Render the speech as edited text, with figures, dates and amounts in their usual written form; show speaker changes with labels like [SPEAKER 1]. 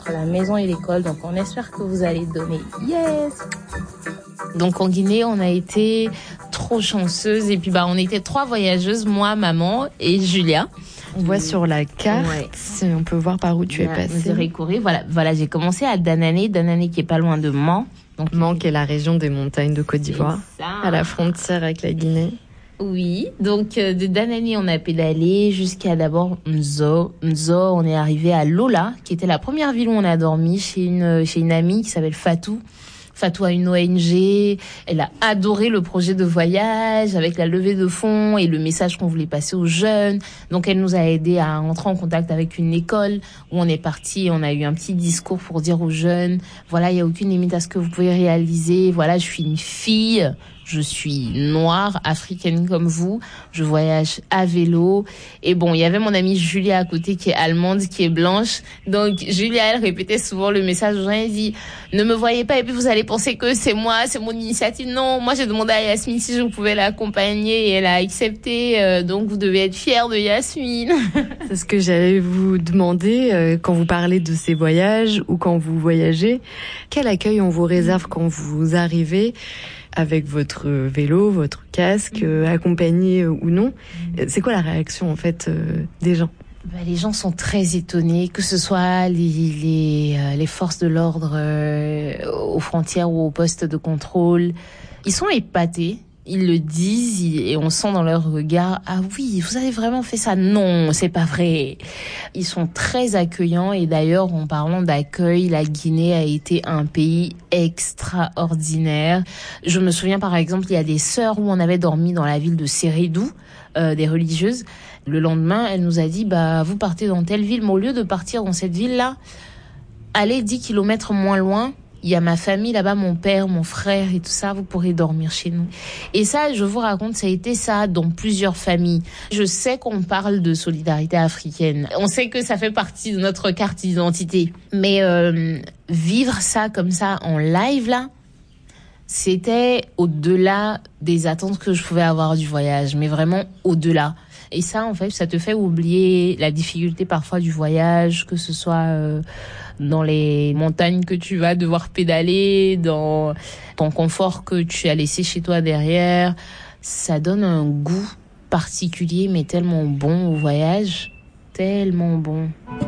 [SPEAKER 1] entre la maison et l'école. Donc on espère que vous allez donner. Yes! Donc en Guinée, on a été trop chanceuses. Et puis on était 3 voyageuses, moi, maman et Julia.
[SPEAKER 2] On voit sur la carte, on peut voir par où tu es passée.
[SPEAKER 1] Voilà, j'ai commencé à Danané qui est pas loin de Mans.
[SPEAKER 2] Donc Mans, qui est la région des montagnes de Côte d'Ivoire, à la frontière avec la Guinée.
[SPEAKER 1] Oui, donc de Danané, on a pédalé jusqu'à d'abord Mzo. On est arrivé à Lola, qui était la première ville où on a dormi chez une amie qui s'appelle Fatou. Fatou a une ONG, elle a adoré le projet de voyage avec la levée de fonds et le message qu'on voulait passer aux jeunes. Donc elle nous a aidé à entrer en contact avec une école où on est parti, on a eu un petit discours pour dire aux jeunes, voilà, il n'y a aucune limite à ce que vous pouvez réaliser. Voilà, je suis une fille, je suis noire, africaine comme vous, je voyage à vélo. Et bon, il y avait mon amie Julia à côté qui est allemande, qui est blanche. Donc Julia, elle répétait souvent le message aux gens, elle dit, ne me voyez pas et puis vous allez penser que c'est moi, c'est mon initiative. Non, moi j'ai demandé à Yasmine si je pouvais l'accompagner et elle a accepté. Donc vous devez être fiers de Yasmine.
[SPEAKER 2] C'est ce que j'allais vous demander quand vous parlez de ces voyages ou quand vous voyagez. Quel accueil on vous réserve quand vous arrivez avec votre vélo, votre casque, accompagné ou non? C'est quoi la réaction en fait des gens?
[SPEAKER 1] Les gens sont très étonnés, que ce soit les forces de l'ordre aux frontières ou aux postes de contrôle. Ils sont épatés, ils le disent et on sent dans leur regard, ah oui, vous avez vraiment fait ça? Non, c'est pas vrai. Ils sont très accueillants et d'ailleurs, en parlant d'accueil, la Guinée a été un pays extraordinaire. Je me souviens par exemple, il y a des sœurs où on avait dormi dans la ville de Sérédou, des religieuses. Le lendemain, elle nous a dit, vous partez dans telle ville, mais au lieu de partir dans cette ville-là, allez 10 kilomètres moins loin, il y a ma famille là-bas, mon père, mon frère et tout ça, vous pourrez dormir chez nous. Et ça, je vous raconte, ça a été ça dans plusieurs familles. Je sais qu'on parle de solidarité africaine. On sait que ça fait partie de notre carte d'identité. Mais vivre ça comme ça en live là, c'était au-delà des attentes que je pouvais avoir du voyage, mais vraiment au-delà. Et ça, en fait, ça te fait oublier la difficulté parfois du voyage, que ce soit dans les montagnes que tu vas devoir pédaler, dans ton confort que tu as laissé chez toi derrière. Ça donne un goût particulier, mais tellement bon au voyage, tellement bon.